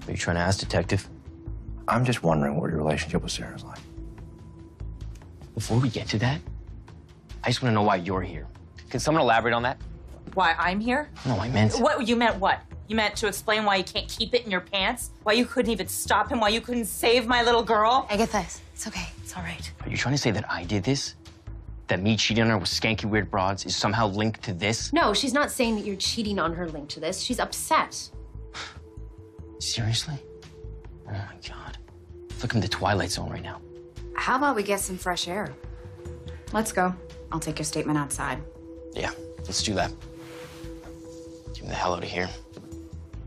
Are you trying to ask, Detective? I'm just wondering what your relationship with Sarah's like. Before we get to that, I just want to know why you're here. Can someone elaborate on that? Why I'm here? No, I meant... What, you meant what? You meant to explain why you can't keep it in your pants? Why you couldn't even stop him? Why you couldn't save my little girl? I get this. It's okay. It's all right. Are you trying to say that I did this? That me cheating on her with skanky weird broads is somehow linked to this? No, she's not saying that you're cheating on her linked to this. She's upset. Seriously? Oh my God. It's like I'm in the Twilight Zone right now. How about we get some fresh air? Let's go. I'll take your statement outside. Yeah, let's do that. Get me the hell out of here.